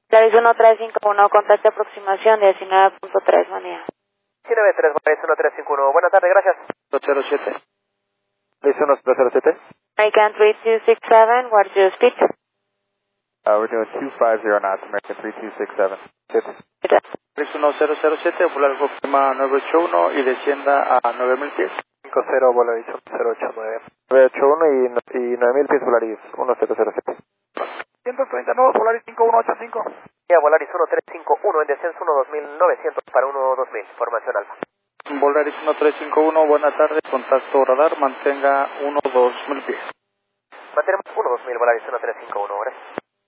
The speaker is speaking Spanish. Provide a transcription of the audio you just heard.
Volaris 1351, contacto aproximación 19.3, buen día. 193, Volaris 1351. Buenas tardes, gracias. 207. Volaris 207. American 3267, what's your speed? We're doing 250 knots, American 3267. Good. Volaris 1007, volar confirma 981 y descienda a 9000 pies. 50, Volaris 1089. 981 y 9000 pies Volaris 1007. 139, Volaris 5185. Ya, Volaris 1351 en descenso 12900 para 12000, formación alfa. Volaris 1351, buena tarde, contacto radar, mantenga 12000 pies. Mantenemos 12000, Volaris 1351, gracias.